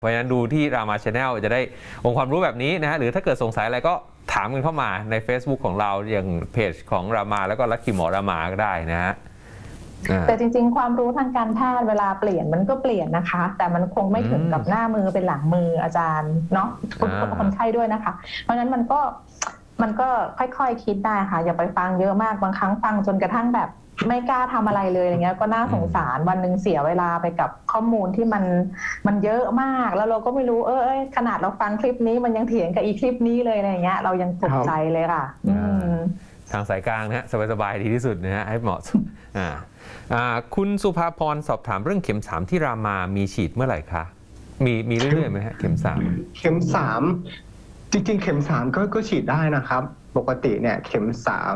เพราะฉะนั้นดูที่รามา Channel จะได้องค์ความรู้แบบนี้นะฮะหรือถ้าเกิดสงสัยอะไรก็ถามกันเข้ามาใน Facebook ของเราอย่างเพจของรามาแล้วก็ลัคกี้หมอรามาก็ได้นะฮะแต่จริงๆความรู้ทางการแพทย์เวลาเปลี่ยนมันก็เปลี่ยนนะคะแต่มันคงไม่ถึงกับหน้ามือเป็นหลังมืออาจารย์เนาะคนไข้ด้วยนะคะเพราะฉะนั้นมันก็ค่อยๆคิดได้ค่ะอย่าไปฟังเยอะมากบางครั้งฟังจนกระทั่งแบบไม่กล้าทำอะไรเลยอย่างเงี้ยก็น่าสงสารวันหนึ่งเสียเวลาไปกับข้อมูลที่มันเยอะมากแล้วเราก็ไม่รู้ขนาดเราฟังคลิปนี้มันยังเถียงกับอีกคลิปนี้เลยอะไรเงี้ยเรายังตกใจเลยค่ะทางสายกลางนะฮะสบายๆดีที่สุดนะฮะให้เหมาะสมคุณสุภาพรสอบถามเรื่องเข็ม3ที่รามามีฉีดเมื่อไหร่คะมีเรื่อยๆไหมฮะเข็ม3 เข็ม3จริงๆเข็ม3ก็ฉีดได้นะครับปกติเนี่ยเข็ม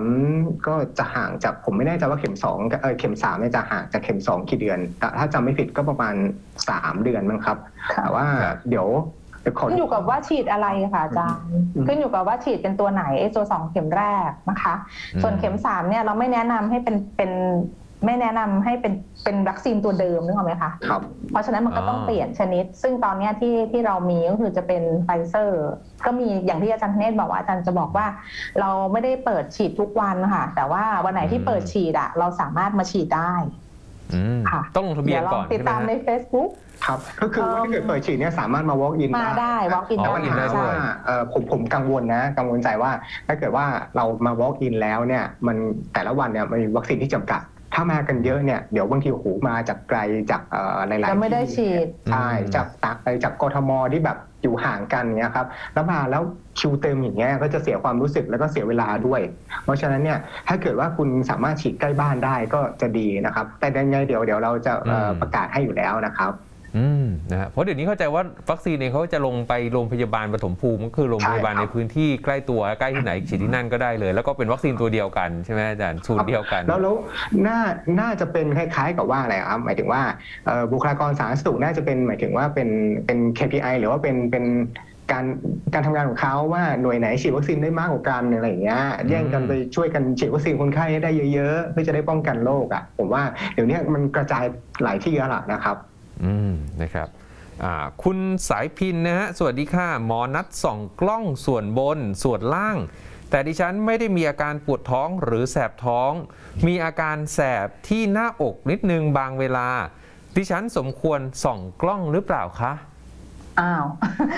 3ก็จะห่างจากผมไม่แน่ใจว่าเข็ม2เข็ม3เนี่ยจะห่างจากเข็ม2กี่เดือนแต่ถ้าจำไม่ผิดก็ประมาณ3เดือนมั้งครับแต่ว่าเดี๋ยวขึ้นอยู่กับว่าฉีดอะไรค่ะอาจารย์ขึ้นอยู่กับว่าฉีดเป็นตัวไหนตัว2เข็มแรกนะคะส่วนเข็ม3เนี่ยเราไม่แนะนำให้ไม่แนะนำให้เป็นวัคซีนตัวเดิมนึกออกไหมคะครับเพราะฉะนั้นมันก็ต้องเปลี่ยนชนิดซึ่งตอนนี้ที่เรามีก็คือจะเป็นไฟเซอร์ก็มีอย่างที่อาจารย์ธเนศบอกว่าอาจารย์จะบอกว่าเราไม่ได้เปิดฉีดทุกวันค่ะแต่ว่าวันไหนที่เปิดฉีดเราสามารถมาฉีดได้ค่ะต้องลงทะเบียนก่อนติดตามใน Facebook ครับก็คือถ้าเกิดเปิดฉีดเนี่ยสามารถมา walk in มาได้ walk in ได้ปัญหาว่าผมกังวลใจว่าถ้าเกิดว่าเรามา walk in แล้วเนี่ยมันแต่ละวันเนี่ยมันมีวัคซีนที่จำกัดถ้ามากันเยอะเนี่ยเดี๋ยวบางทีมาจากไกลจากหลายๆที่ไม่ได้ฉีดใช่จากกทมที่แบบอยู่ห่างกันเนี้ยครับแล้วมาแล้วคิวเต็มอย่างเงี้ยก็จะเสียความรู้สึกแล้วก็เสียเวลาด้วยเพราะฉะนั้นเนี่ยถ้าเกิดว่าคุณสามารถฉีดใกล้บ้านได้ก็จะดีนะครับแต่ยังไงเดี๋ยวเราจะประกาศให้อยู่แล้วนะครับนะฮะเพราะเดี๋ยวนี้เข้าใจว่าวัคซีนเนี่ยเขาจะลงไปโรงพยาบาลปฐมภูมิก็คือโรงพยาบาลในพื้นที่ใกล้ตัวใกล้ที่ไหนฉีดที่นั่นก็ได้เลยแล้วก็เป็นวัคซีนตัวเดียวกันใช่ไหมอาจารย์สูตรเดียวกันแล้วน่าจะเป็นคล้ายๆกับว่าอะไรครับหมายถึงว่าบุคลากรสาธารณสุขน่าจะเป็นหมายถึงว่าเป็น KPI หรือว่าเป็นการทำงานของเขาว่าหน่วยไหนฉีดวัคซีนได้มากกว่ากันอะไรอย่างเงี้ยแย่งกันไปช่วยกันฉีดวัคซีนคนไข้ให้ได้เยอะๆเพื่อจะได้ป้องกันโรคผมว่าเดี๋ยวนี้มันกระจายหลายที่แล้วล่ะนะครับนะครับคุณสายพินนะฮะสวัสดีค่ะหมอนัดส่องกล้องส่วนบนส่วนล่างแต่ดิฉันไม่ได้มีอาการปวดท้องหรือแสบท้องมีอาการแสบที่หน้าอกนิดนึงบางเวลาดิฉันสมควรส่องกล้องหรือเปล่าคะอ้าว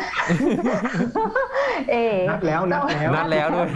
นัดแล้วด้วย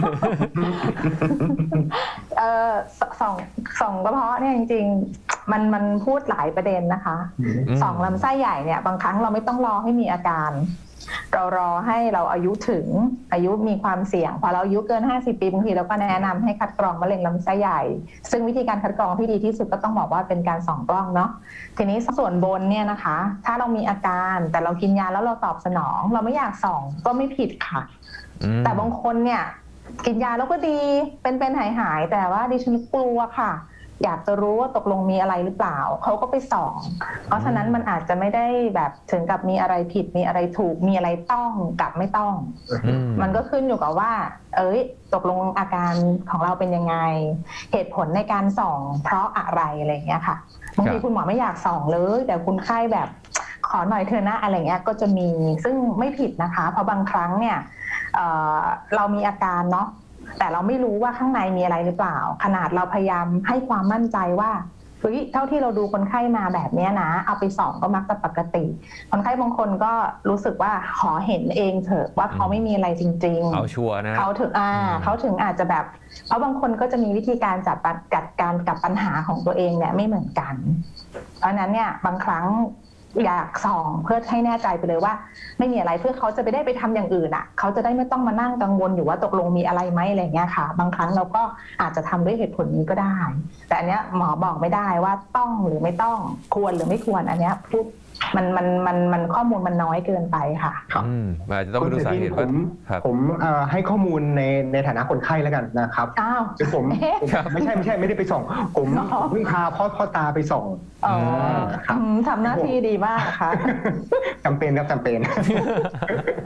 ส่องกระเพาะเนี่ยจริงๆมันพูดหลายประเด็นนะคะส่องลำไส้ใหญ่เนี่ยบางครั้งเราไม่ต้องรอให้มีอาการเรารอให้เราอายุถึงอายุมีความเสี่ยงพอเราอายุเกิน50 ปีบางทีเราก็แนะนำให้คัดกรองมะเร็งลำไส้ใหญ่ซึ่งวิธีการคัดกรองที่ดีที่สุดก็ต้องบอกว่าเป็นการส่องกล้องเนาะทีนี้ส่วนบนเนี่ยนะคะถ้าเรามีอาการแต่เรากินยาแล้วเราตอบสนองเราไม่อยากส่องก็ไม่ผิดค่ะแต่บางคนเนี่ยกินยาแล้วก็ดีเป็นหายแต่ว่าดิฉันกลัวค่ะอยากจะรู้ว่าตกลงมีอะไรหรือเปล่าเขาก็ไปส่องเพราะฉะนั้นมันอาจจะไม่ได้แบบถึงกับมีอะไรผิดมีอะไรถูกมีอะไรต้องกับไม่ต้องมันก็ขึ้นอยู่กับว่าตกลงอาการของเราเป็นยังไงเหตุผลในการส่องเพราะอะไรอะไรอย่างเงี้ยค่ะบางทีคุณหมอไม่อยากส่องเลยแต่คุณไข้แบบขอหน่อยเถอะนะอะไรเงี้ยก็จะมีซึ่งไม่ผิดนะคะเพราะบางครั้งเนี่ยเรามีอาการเนาะแต่เราไม่รู้ว่าข้างในมีอะไรหรือเปล่าขนาดเราพยายามให้ความมั่นใจว่าเท่าที่เราดูคนไข้มาแบบนี้นะเอาไปส่องก็มักจะปกติคนไข้บางคนก็รู้สึกว่าขอเห็นเองเถอะว่าเขาไม่มีอะไรจริงๆเอาชัวร์นะเขาถึงอาจจะแบบเพราะบางคนก็จะมีวิธีการจัดการกับปัญหาของตัวเองเนี่ยไม่เหมือนกันเพราะนั้นเนี่ยบางครั้งอยากส่องเพื่อให้แน่ใจไปเลยว่าไม่มีอะไรเพื่อเขาจะไปได้ไปทำอย่างอื่นเขาจะได้ไม่ต้องมานั่งกังวลอยู่ว่าตกลงมีอะไรไหมอะไรเงี้ยค่ะบางครั้งเราก็อาจจะทำด้วยเหตุผลนี้ก็ได้แต่อันเนี้ยหมอบอกไม่ได้ว่าต้องหรือไม่ต้องควรหรือไม่ควรอันเนี้ยพูดมันข้อมูลมันน้อยเกินไปค่ะอาจจะต้องดูสาเหตุผมให้ข้อมูลในฐานะคนไข้แล้วกันนะครับคือผมไม่ได้ไปส่องผมเพิ่งพาพ่อตาไปส่องทำหน้าที่ดีมากค่ะจำเป็นครับจำเป็น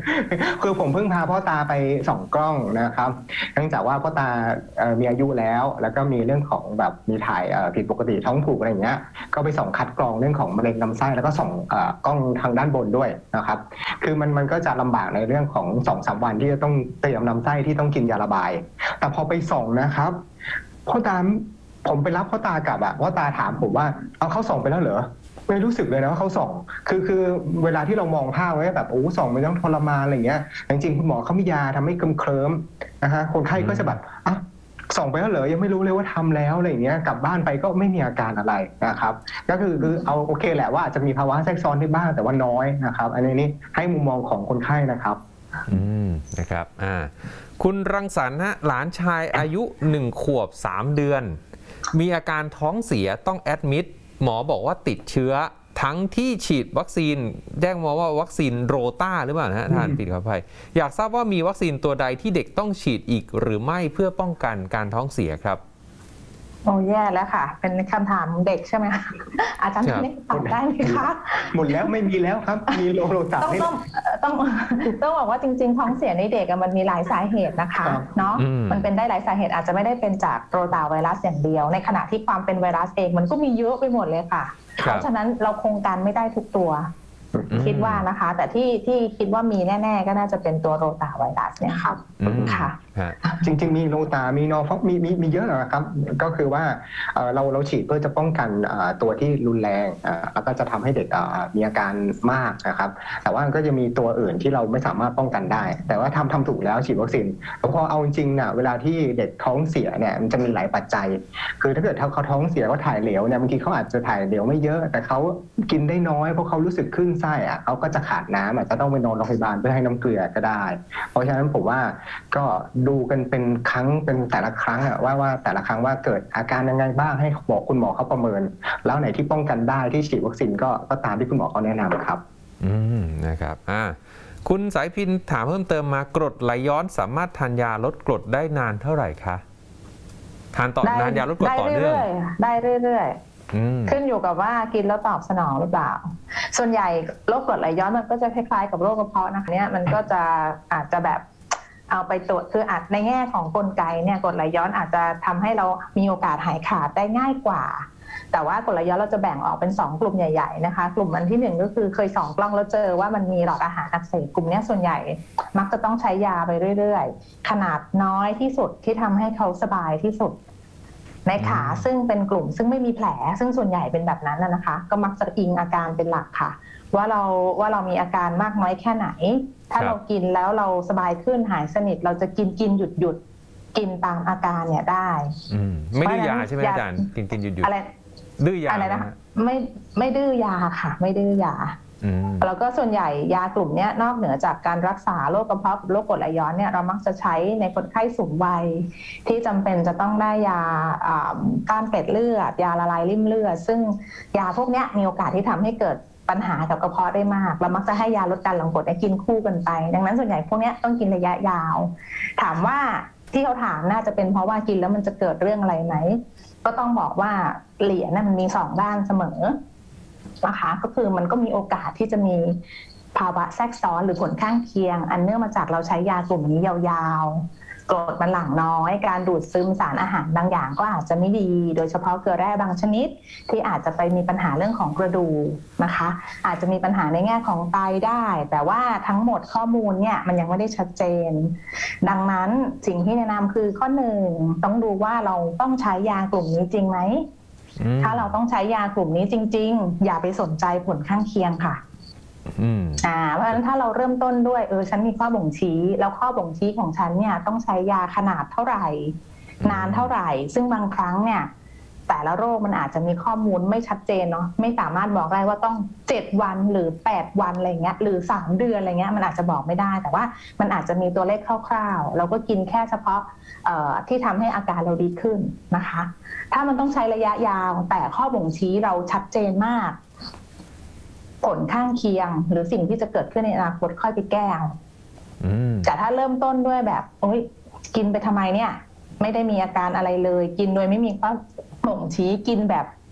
คือผมเพิ่งพาพ่อตาไปส่องกล้องนะครับเนื่องจากว่าพ่อตามีอายุแล้วก็มีเรื่องของแบบมีถ่ายผิดปกติท้องผูกอะไรอย่างเงี้ยก็ไปส่องคัดกรองเรื่องของมะเร็งลำไส้แล้วก็ส่องกล้องทางด้านบนด้วยนะครับคือมันก็จะลำบากในเรื่องของ 2-3 วันที่จะต้องเตรียมลำไส้ที่ต้องกินยาระบายแต่พอไปส่องนะครับพ่อตาผมไปรับพ่อตากลับพ่อตาถามผมว่าเอาเขาส่องไปแล้วเหรอไม่รู้สึกเลยนะว่าเขาส่องคือเวลาที่เรามองภาพไว้แบบโอ้ส่องมันต้องทรมานอะไรอย่างเงี้ยจริงๆคุณหมอเขามียาทำให้เคลิ้มนะฮะคนไข้ก็จะแบบอ่ะส่องไปแล้วเหรอยังไม่รู้เลยว่าทำแล้วอะไรอย่างเงี้ยกลับบ้านไปก็ไม่มีอาการอะไรนะครับก็คือเอาโอเคแหละว่าอาจจะมีภาวะแทรกซ้อนได้บ้างแต่ว่าน้อยนะครับอันนี้ให้มุมมองของคนไข้นะครับนะครับคุณรังสรรค์ฮะหลานชายอายุ1 ขวบ 3 เดือนมีอาการท้องเสียต้องแอดมิดหมอบอกว่าติดเชื้อทั้งที่ฉีดวัคซีนแจ้งมาว่าวัคซีนโรต้าหรือเปล่านะฮะท่านผิดขออภัยอยากทราบว่ามีวัคซีนตัวใดที่เด็กต้องฉีดอีกหรือไม่เพื่อป้องกันการท้องเสียครับโอ้แย่แล้วค่ะเป็นคำถามเด็กใช่ไหมคะอาจารย์นี่ตอบได้ไหมคะหมดแล้วไม่มีแล้วครับมีโรต้าต้องบอกว่าจริงๆท้องเสียในเด็กมันมีหลายสาเหตุนะคะเนาะมันเป็นได้หลายสาเหตุอาจจะไม่ได้เป็นจากโรตาไวรัสอย่างเดียวในขณะที่ความเป็นไวรัสเองมันก็มีเยอะไปหมดเลยค่ะเพราะฉะนั้นเราคงกันไม่ได้ทุกตัวคิดว่านะคะแต่ที่คิดว่ามีแน่ๆก็น่าจะเป็นตัวโรตาไวรัสเนี่ยครับค่ะจริงๆมีโรตามีนอร์ฟอกมีเยอะนะครับก็คือว่าเราฉีดเพื่อจะป้องกันตัวที่รุนแรงแล้วก็จะทำให้เด็กมีอาการมากนะครับแต่ว่าก็จะมีตัวอื่นที่เราไม่สามารถป้องกันได้แต่ว่าทำถูกแล้วฉีดวัคซีนแต่พอเอาจริงๆเวลาที่เด็กท้องเสียเนี่ยมันจะมีหลายปัจจัยคือถ้าเกิดเขาท้องเสียก็ถ่ายเหลวเนี่ยบางทีเขาอาจจะถ่ายเหลวไม่เยอะแต่เขากินได้น้อยเพราะเขารู้สึกขึ้นไส้เขาก็จะขาดน้ำอาจจะต้องไปนอนโรงพยาบาลเพื่อให้น้ำเกลือก็ได้เพราะฉะนั้นผมว่าก็ดูกันเป็นครั้งเป็นแต่ละครั้งว่าแต่ละครั้งว่าเกิดอาการยังไงบ้างให้บอกคุณหมอเขาประเมินแล้วไหนที่ป้องกันได้ที่ฉีดวัคซีนก็ตามที่คุณหมอเขาแนะนำครับนะครับคุณสายพินถามเพิ่มเติมมากรดไหลย้อนสามารถทานยาลดกรดได้นานเท่าไหร่คะทานต่อนานยาลดกรดต่อเนื่องได้เรื่อยขึ้นอยู่กับว่ากินแล้วตอบสนองหรือเปล่าส่วนใหญ่โรคกรดไหลย้อนมันก็จะคล้ายๆกับโรคกระเพาะนะคะเนี่ยมันก็จะอาจจะแบบเอาไปตรวจคืออาจในแง่ของกลไกเนี่ยกรดไหลย้อนอาจจะทำให้เรามีโอกาสหายขาดได้ง่ายกว่าแต่ว่ากรดไหลย้อนเราจะแบ่งออกเป็น2กลุ่มใหญ่ๆนะคะกลุ่มอันที่1ก็คือเคยส่องกล้องแล้วเจอว่ามันมีหลอดอาหารอักเสบกลุ่มนี้ส่วนใหญ่มักจะต้องใช้ยาไปเรื่อยๆขนาดน้อยที่สุดที่ทำให้เขาสบายที่สุดในขาซึ่งเป็นกลุ่มซึ่งไม่มีแผลซึ่งส่วนใหญ่เป็นแบบนั้นนะคะก็มักจะอิงอาการเป็นหลักค่ะว่าเรามีอาการมากน้อยแค่ไหนถ้าเรากินแล้วเราสบายขึ้นหายสนิทเราจะกินหยุดกินตามอาการเนี่ยได้ไม่ดื้อยาใช่ไหมอาจารย์กินหยุดอะไรดื้อยาอะไรนะคะไม่ดื้อยาค่ะไม่ดื้อยาแล้วก็ส่วนใหญ่ยากลุ่มนี้นอกเหนือจากการรักษาโรคกระเพาะโรคกรดไหลย้อนเนี่ยเรามักจะใช้ในคนไข้สูงวัยที่จำเป็นจะต้องได้ยาต้านเกล็ดเลือดยาละลายริ่มเลือดซึ่งยาพวกนี้มีโอกาสที่ทำให้เกิดปัญหากับกระเพาะได้มากเรามักจะให้ยาลดการหลั่งกรดกินคู่กันไปดังนั้นส่วนใหญ่พวกนี้ต้องกินระยะยาวถามว่าที่เขาถามน่าจะเป็นเพราะว่ากินแล้วมันจะเกิดเรื่องอะไรไหมก็ต้องบอกว่าเหรียญมันมี2ด้านเสมอนะคะก็คือมันก็มีโอกาสที่จะมีภาวะแทรกซ้อนหรือผลข้างเคียงอันเนื่องมาจากเราใช้ยากลุ่มนี้ยาวๆกรดมันหลั่งน้อยการดูดซึมสารอาหารบางอย่างก็อาจจะไม่ดีโดยเฉพาะเกลือแร่บางชนิดที่อาจจะไปมีปัญหาเรื่องของกระดูกนะคะอาจจะมีปัญหาในแง่ของไตได้แต่ว่าทั้งหมดข้อมูลเนี่ยมันยังไม่ได้ชัดเจนดังนั้นสิ่งที่แนะนำคือข้อ1ต้องดูว่าเราต้องใช้ยากลุ่มนี้จริงไหมถ้าเราต้องใช้ยากลุ่มนี้จริงๆอย่าไปสนใจผลข้างเคียงค่ะเพราะฉะนั้นถ้าเราเริ่มต้นด้วยฉันมีข้อบ่งชี้แล้วข้อบ่งชี้ของฉันเนี่ยต้องใช้ยาขนาดเท่าไหร่นานเท่าไหร่ซึ่งบางครั้งเนี่ยแต่ละโรคมันอาจจะมีข้อมูลไม่ชัดเจนเนาะไม่สามารถบอกได้ว่าต้อง7วันหรือ8วันอะไรเงี้ยหรือ3เดือนอะไรเงี้ยมันอาจจะบอกไม่ได้แต่ว่ามันอาจจะมีตัวเลขคร่าวๆเราก็กินแค่เฉพาะที่ทำให้อาการเราดีขึ้นนะคะถ้ามันต้องใช้ระยะยาวแต่ข้อบ่งชี้เราชัดเจนมากผลข้างเคียงหรือสิ่งที่จะเกิดขึ้นในอนาคตค่อยไปแก้แต่ถ้าเริ่มต้นด้วยแบบกินไปทำไมเนี่ยไม่ได้มีอาการอะไรเลยกินโดยไม่มีข้อบ่งชี้กินแบบ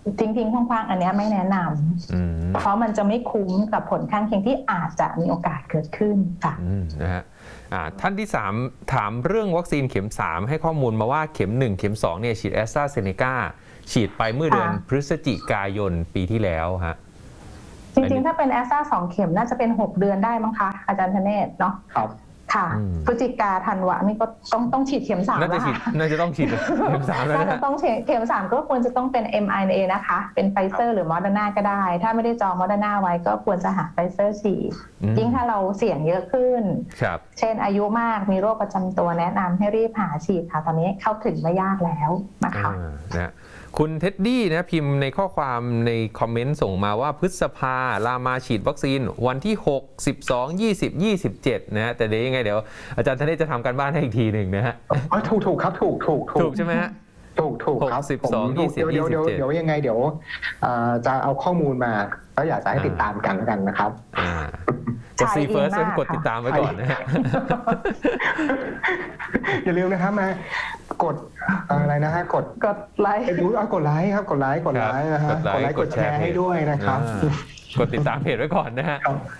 ทิ้งคว้างๆอันเนี้ยไม่แนะนำเพราะมันจะไม่คุ้มกับผลข้างเคียงที่อาจจะมีโอกาสเกิดขึ้นค่ะนะฮะท่านที่3ถามเรื่องวัคซีนเข็ม3ให้ข้อมูลมาว่าเข็ม1เข็ม2เนี่ยฉีดแอสตราเซเนกาฉีดไปเมื่อเดือนพฤศจิกายนปีที่แล้วฮะจริงๆถ้าเป็นแอสตรา2เข็มน่าจะเป็น6เดือนได้มั้งคะอาจารย์ธเนศเนาะครับค่ะพฤศจิกาธันวานี่ก็ต้องฉีดเข็ม3แล้วค่ะน่าจะต้องฉีดเข็ม3แล้วน่าจะต้องเข็ม3ก็ควรจะต้องเป็น mRNA นะคะเป็นไฟเซอร์หรือ Moderna ก็ได้ถ้าไม่ได้จอง Moderna ไว้ก็ควรจะหาไฟเซอร์ฉีดยิ่งถ้าเราเสี่ยงเยอะขึ้นเช่นอายุมากมีโรคประจำตัวแนะนำให้รีบหาฉีดค่ะตอนนี้เข้าถึงไม่ยากแล้วนะคะคุณเท็ดดี้นะพิมพ์ในข้อความในคอมเมนต์ส่งมาว่าพฤษภารามาฉีดวัคซีนวันที่6 12 20 27นะฮะแต่เดี๋ยวยังไงเดี๋ยวอาจารย์ธเนศจะทำการบ้านให้อีกทีหนึ่งนะฮะถูกครับถูกใช่ไหมฮะถูกครับ 12 20 27 เดี๋ยวยังไงเดี๋ยวจะเอาข้อมูลมาก็อยากจะให้ติดตามกันแล้วกันนะครับกด See First กดติดตามไว้ก่อนนะฮะอย่าลืมนะครับมากดอะไรนะฮะกดไลค์กดไลค์ครับกดไลค์นะฮะกดไลค์กดแชร์ให้ด้วยนะครับกดติดตามเพจไว้ก่อนนะฮะ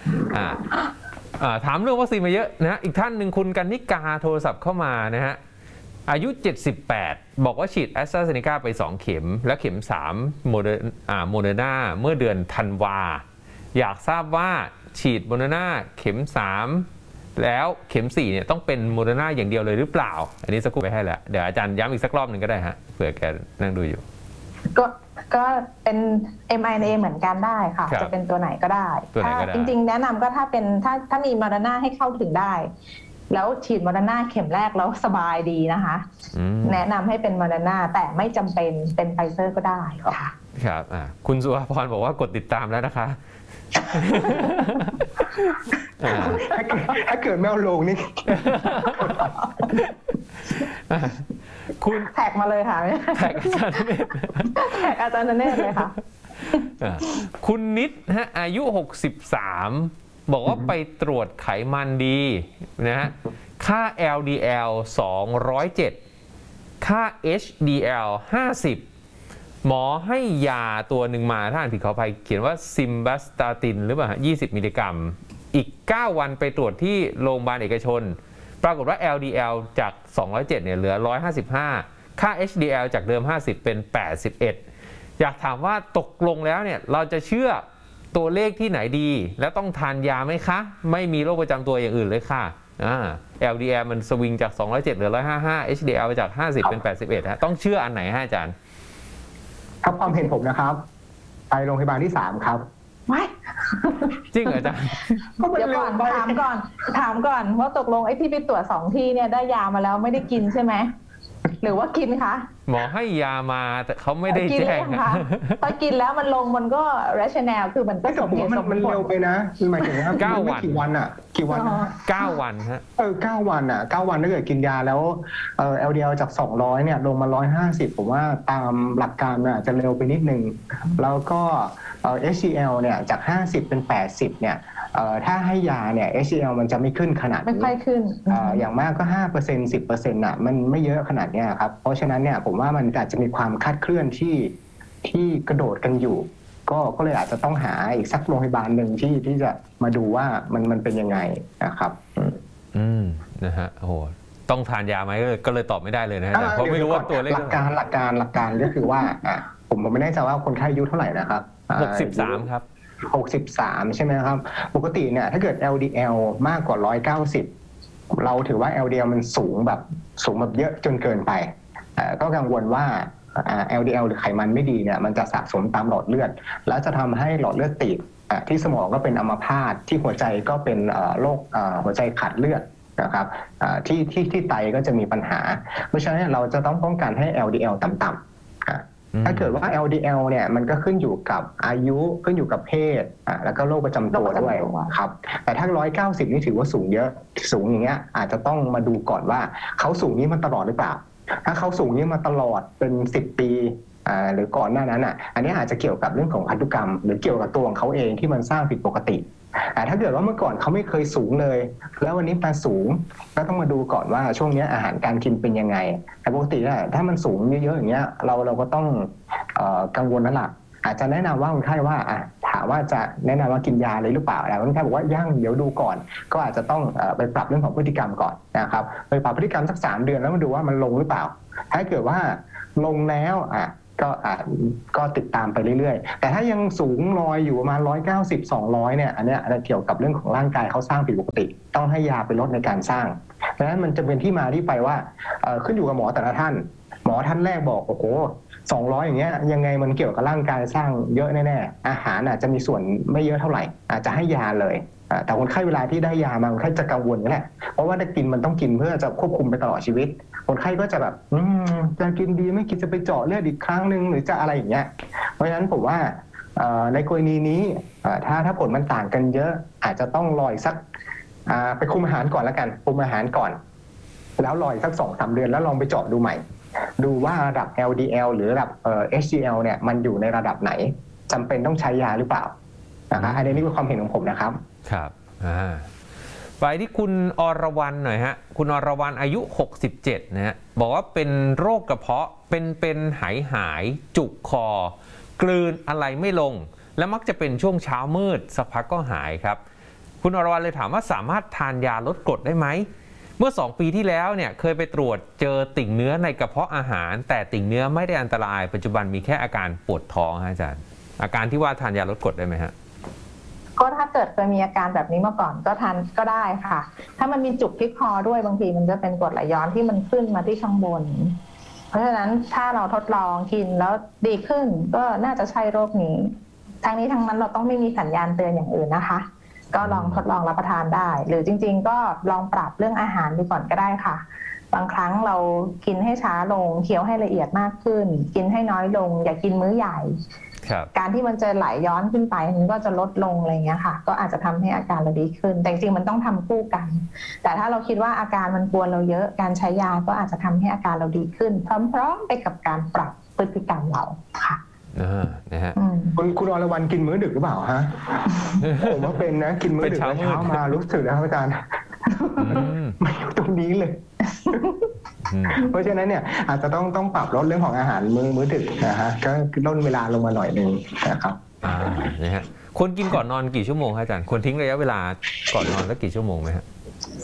ถามเรื่องวัคซีนมาเยอะนะอีกท่านหนึ่งคุณกันนิกาโทรศัพท์เข้ามานะฮะอายุ78บอกว่าฉีดแอสตราเซเนกาไป2เข็มและเข็ม3โมเดอร์นาเมื่อเดือนธันวาอยากทราบว่าฉีดโมเดอร์นาเข็ม3แล้วเข็ม4เนี่ยต้องเป็นโมเดอร์นาอย่างเดียวเลยหรือเปล่าอันนี้สักครู่ไปให้แล้วเดี๋ยวอาจารย์ย้ำอีกสักรอบหนึ่งก็ได้ฮะเผื่อแกนั่งดูอยู่ก็เป็น mRNA เหมือนกันได้ค่ะจะเป็นตัวไหนก็ได้ถ้าจริงๆแนะนำก็ถ้าเป็นถ้ามีโมเดอร์นาให้เข้าถึงได้แล้วฉีดโมเดอร์นาเข็มแรกแล้วสบายดีนะคะแนะนำให้เป็นโมเดอร์นาแต่ไม่จำเป็นไฟเซอร์ก็ได้ค่ะครับคุณสุภพรบอกว่ากดติดตามแล้วนะคะถ้าเกิดแมวลงนี่คุณแท็กมาเลยค่ะแท็กอาจารย์เนตแท็กอาจารย์เนตเลยค่ะคุณนิดฮะอายุ63บอกว่าไปตรวจไขมันดีนะฮะค่า LDL 207ค่า HDL 50หมอให้ยาตัวหนึ่งมาถ้าอ่านผิดขออภัยเขียนว่าซิมบัสตาตินหรือเปล่า20 มิลลิกรัมอีก9วันไปตรวจที่โรงพยาบาลเอกชนปรากฏว่า LDL จาก207เนี่ยเหลือ155ค่า HDL จากเดิม50เป็น81อยากถามว่าตกลงแล้วเนี่ยเราจะเชื่อตัวเลขที่ไหนดีแล้วต้องทานยาไหมคะไม่มีโรคประจำตัวอย่างอื่นเลยค่ะLDL มันสวิงจาก207เหลือ155 HDL จาก50เป็น81ฮะต้องเชื่ออันไหนฮะอาจารย์ครับความเห็นผมนะครับไปโรงพยาบาลที่3ครับไม่จริงเหรออาจารย์เดี๋ยวก่อนถามก่อนว่าตกลงไอ้ที่ไปตรวจ2ที่เนี่ยได้ยามาแล้วไม่ได้กินใช่ไหมหรือว่ากินคะหมอให้ยามาแต่เขาไม่ได้แจ้งค่ะพอกินแล้วมันลงมันก็ rationale คือมันก็สมเหตุสมผลมันเร็วไปนะหมายถึงว่า9 วันกี่วัน 9 วันฮะ 9 วัน9 วันถ้าเกิดกินยาแล้วLDL จาก200เนี่ยลงมา150ผมว่าตามหลักการมันอาจจะเร็วไปนิดนึงแล้วก็HDL เนี่ยจาก50เป็น80เนี่ยถ้าให้ยาเนี่ย HDL มันจะไม่ขึ้นขนาดนี้ไม่ค่อยขึ้นอย่างมากก็ 5% 10% น่ะมันไม่เยอะขนาดนี้ครับเพราะฉะนั้นเนี่ยผมว่ามันอาจจะมีความคลาดเคลื่อนที่กระโดดกันอยู่ก็เลยอาจจะต้องหาอีกสักโรงพยาบาลหนึ่งที่จะมาดูว่ามันเป็นยังไงนะครับนะฮะโอ้โหต้องทานยาไหมก็เลยตอบไม่ได้เลยนะเพราะไม่รู้ว่าตัวเลขหลักการก็คือว่าผมไม่แน่ใจว่าคนไข้อายุเท่าไหร่นะครับ 63ครับ 63ใช่ไหมครับปกติเนี่ยถ้าเกิด LDL มากกว่า190เราถือว่า LDL มันสูงแบบเยอะจนเกินไปก็กังวลว่าLDL หรือไขมันไม่ดีเนี่ยมันจะสะสมตามหลอดเลือดแล้วจะทำให้หลอดเลือดตีบที่สมองก็เป็นอัมพาตที่หัวใจก็เป็นโรคหัวใจขาดเลือดนะครับที่ไตก็จะมีปัญหาเพราะฉะนั้นเราจะต้องป้องกันให้ LDL ต่ำถ้าเกิดว่า LDL เนี่ยมันก็ขึ้นอยู่กับอายุขึ้นอยู่กับเพศแล้วก็โรคประจำตัวด้วยครับแต่ถ้า190นี่ถือว่าสูงเยอะสูงอย่างเงี้ยอาจจะต้องมาดูก่อนว่าเขาสูงนี้มันตลอดหรือเปล่าถ้าเขาสูงนี้มาตลอดเป็น10 ปีหรือก่อนหน้านั้นอันนี้อาจจะเกี่ยวกับเรื่องของพันธุกรรมหรือเกี่ยวกับตัวของเขาเองที่มันสร้างผิดปกติถ้าเกิดว่าเมื่อก่อนเขาไม่เคยสูงเลยแล้ววันนี้มาสูงก็ต้องมาดูก่อนว่าช่วงนี้อาหารการกินเป็นยังไงแต่ปกติถ้ามันสูงเยอะๆอย่างเงี้ยเราก็ต้องกังวลนั่นแหละอาจจะแนะนำว่าคนไข้ว่าถามว่าจะแนะนำว่ากินยาเลยหรือเปล่าแต่คนไข้บอกว่ายังเดี๋ยวดูก่อนก็อาจจะต้องไปปรับเรื่องของพฤติกรรมก่อนนะครับไปปรับพฤติกรรมสัก3 เดือนแล้วมาดูว่ามันลงหรือเปล่าถ้าเกิดว่าลงแล้วก็ติดตามไปเรื่อยๆแต่ถ้ายังสูงลอยอยู่ประมาณ190-200เนี่ยอันเนี้ยเกี่ยวกับเรื่องของร่างกายเขาสร้างผิดปกติต้องให้ยาไปลดในการสร้างดังนั้นมันจะเป็นที่มาที่ไปว่าขึ้นอยู่กับหมอแต่ละท่านหมอท่านแรกบอกโอ้โห200อย่างเงี้ยยังไงมันเกี่ยวกับร่างกายสร้างเยอะแน่ๆอาหารอาจจะมีส่วนไม่เยอะเท่าไหร่อาจจะให้ยาเลยแต่คนไข้เวลาที่ได้ยามาคนไข้จะกังวลนี่แหละเพราะว่าได้กินมันต้องกินเพื่อจะควบคุมไปตลอดชีวิตคนไข้ก็จะแบบจะกินดีไม่กินจะไปเจาะเลือดอีกครั้งหนึ่งหรือจะอะไรอย่างเงี้ยเพราะฉะนั้นผมว่าในกรณีนี้ถ้าผลมันต่างกันเยอะอาจจะต้องรออีกสักไปคุมอาหารก่อนแล้วกันคุมอาหารก่อนแล้วรออีกสัก2-3 เดือนแล้วลองไปเจาะดูใหม่ดูว่าระดับ LDL หรือระดับHDL เนี่ยมันอยู่ในระดับไหนจำเป็นต้องใช้ยาหรือเปล่านะครับอันนี้คือความเห็นของผมนะครับครับไปที่คุณอรวรรณหน่อยฮะคุณอรวรรณอายุ67นะฮะบอกว่าเป็นโรคกระเพาะเป็นหายจุกคอกลืนอะไรไม่ลงและมักจะเป็นช่วงเช้ามืดสักพักก็หายครับคุณอรวรรณเลยถามว่าสามารถทานยาลดกรดได้ไหมเมื่อ2 ปีที่แล้วเนี่ยเคยไปตรวจเจอติ่งเนื้อในกระเพาะอาหารแต่ติ่งเนื้อไม่ได้อันตรายปัจจุบันมีแค่อาการปวดท้องฮะอาจารย์อาการที่ว่าทานยาลดกรดได้ไหมฮะก็ถ้าเกิดเคยมีอาการแบบนี้มาก่อนก็ทานก็ได้ค่ะถ้ามันมีจุกที่คอด้วยบางทีมันจะเป็นกรดไหลย้อนที่มันขึ้นมาที่ข้างบนเพราะฉะนั้นถ้าเราทดลองกินแล้วดีขึ้นก็น่าจะใช่โรคนี้ทั้งนี้ทั้งนั้นเราต้องไม่มีสัญญาณเตือนอย่างอื่นนะคะก็ลองทดลองรับประทานได้หรือจริงๆก็ลองปรับเรื่องอาหารดูก่อนก็ได้ค่ะบางครั้งเรากินให้ช้าลงเคี้ยวให้ละเอียดมากขึ้นกินให้น้อยลงอย่ากินมื้อใหญ่การที่มันจะไหลย้อนขึ้นไปมันก็จะลดลงอะไรเงี้ยค่ะก็อาจจะทำให้อาการเราดีขึ้นแต่จริงๆมันต้องทำคู่กันแต่ถ้าเราคิดว่าอาการมันกวนเราเยอะการใช้ยาก็อาจจะทำให้อาการเราดีขึ้นพร้อมๆไปกับการปรับพฤติกรรมเราค่ะนะฮะคุณอรวรรณกินมื้อดึกหรือเปล่าฮะผมว่าเป็นนะกินมื้อดึกเช้ามารู้สึกนะครับอาจารย์ไม่อยู่ตรงนี้เลยเพราะฉะนั้นเนี่ยอาจจะต้องปรับลดเรื่องของอาหารมื้อดึกนะฮะก็ลดเวลาลงมาหน่อยนึงนะครับนะฮะควรกินก่อนนอนกี่ชั่วโมงครับอาจารย์ควรทิ้งระยะเวลาก่อนนอนสักกี่ชั่วโมงไหมฮะ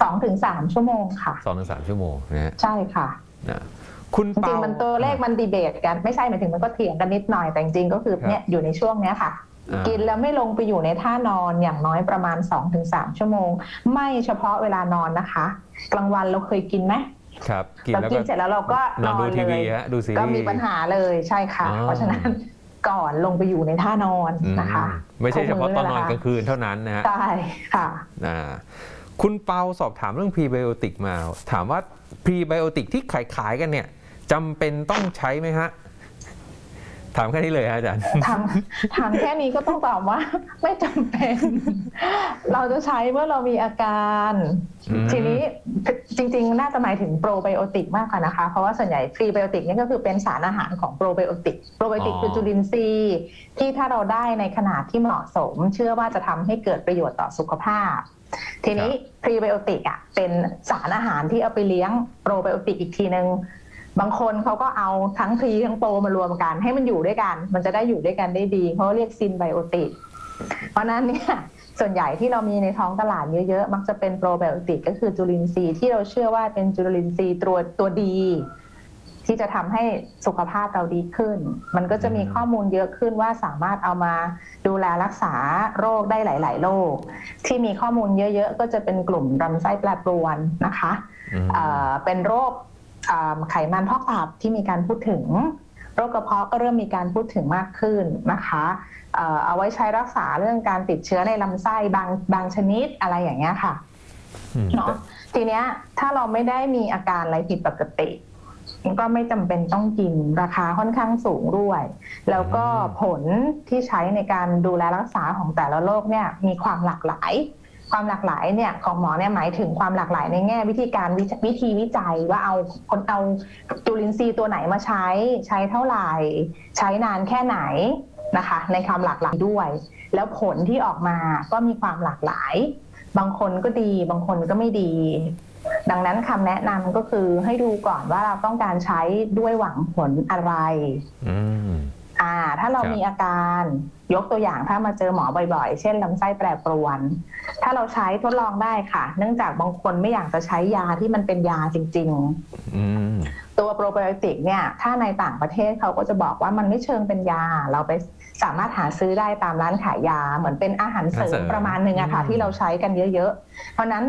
2-3 ชั่วโมงค่ะ 2-3 ชั่วโมงนะฮะใช่ค่ะคุณจริงมันตัวเลขมันดีเบตกันไม่ใช่หมายถึงมันก็เถียงกันนิดหน่อยแต่จริงก็คือเนี่ยอยู่ในช่วงเนี้ยค่ะกินแล้วไม่ลงไปอยู่ในท่านอนอย่างน้อยประมาณ2-3 ชั่วโมงไม่เฉพาะเวลานอนนะคะกลางวันเราเคยกินไหมครับเรากินเสร็จแล้วเราก็นอนเลยก็มีปัญหาเลยใช่ค่ะเพราะฉะนั้นก่อนลงไปอยู่ในท่านอนนะคะไม่ใช่เฉพาะตอนนอนกลางคืนเท่านั้นนะฮะใช่ค่ะคุณเปาสอบถามเรื่องพรีไบโอติกมาถามว่าพรีไบโอติกที่ขายกันเนี่ยจำเป็นต้องใช้ไหมฮะถามแค่นี้เลยอาจารย์ถามแค่นี้ก็ต้องตอบว่าไม่จำเป็นเราจะใช้เมื่อเรามีอาการทีนี้จริงๆน่าจะหมายถึงโปรไบโอติกมากกว่านะคะเพราะว่าส่วนใหญ่พรีไบโอติกนี่ก็คือเป็นสารอาหารของโปรไบโอติกคือจุลินทรีย์ที่ถ้าเราได้ในขนาดที่เหมาะสมเชื่อว่าจะทำให้เกิดประโยชน์ต่อสุขภาพทีนี้พรีไบโอติกเป็นสารอาหารที่เอาไปเลี้ยงโปรไบโอติกอีกทีนึงบางคนเขาก็เอาทั้งพรีทั้งโปรมารวมกันให้มันอยู่ด้วยกันมันจะได้อยู่ด้วยกันได้ดีเขาเรียกซินไบโอติกเพราะนั้นเนี่ยส่วนใหญ่ที่เรามีในท้องตลาดเยอะๆมักจะเป็นโปรไบโอติกก็คือจุลินทรีย์ที่เราเชื่อว่าเป็นจุลินทรีย์ตัวดีที่จะทำให้สุขภาพเราดีขึ้นมันก็จะมีข้อมูลเยอะขึ้นว่าสามารถเอามาดูแลรักษาโรคได้หลายๆโรคที่มีข้อมูลเยอะๆก็จะเป็นกลุ่มลำไส้แปรปรวนนะคะเป็นโรคไขมันพอกตับที่มีการพูดถึงโรคกระเพาะก็เริ่มมีการพูดถึงมากขึ้นนะคะเอาไว้ใช้รักษาเรื่องการติดเชื้อในลำไส้บางชนิดอะไรอย่างเงี้ยค่ะเนาะทีเนี้ยถ้าเราไม่ได้มีอาการอะไรผิดปกติก็ไม่จำเป็นต้องกินราคาค่อนข้างสูงด้วยแล้วก็ผลที่ใช้ในการดูแลรักษาของแต่ละโรคเนี่ยมีความหลากหลายเนี่ยของหมอเนี่ยหมายถึงความหลากหลายในแง่วิธีวิจัยว่าเอาจุลินทรีย์ตัวไหนมาใช้เท่าไหร่ใช้นานแค่ไหนนะคะในความหลากหลายด้วยแล้วผลที่ออกมาก็มีความหลากหลายบางคนก็ดีบางคนก็ไม่ดีดังนั้นคำแนะนำก็คือให้ดูก่อนว่าเราต้องการใช้ด้วยหวังผลอะไรถ้าเรามีอาการยกตัวอย่างถ้ามาเจอหมอบ่อยๆเช่นลำไส้แปรปรวนถ้าเราใช้ทดลองได้ค่ะเนื่องจากบางคนไม่อยากจะใช้ยาที่มันเป็นยาจริงๆตัวโปรไบโอติกเนี่ยถ้าในต่างประเทศเขาก็จะบอกว่ามันไม่เชิงเป็นยาเราไปสามารถหาซื้อได้ตามร้านขายยาเหมือนเป็นอาหารเสริมประมาณนึงอะค่ะที่เราใช้กันเยอะๆเพราะนั้น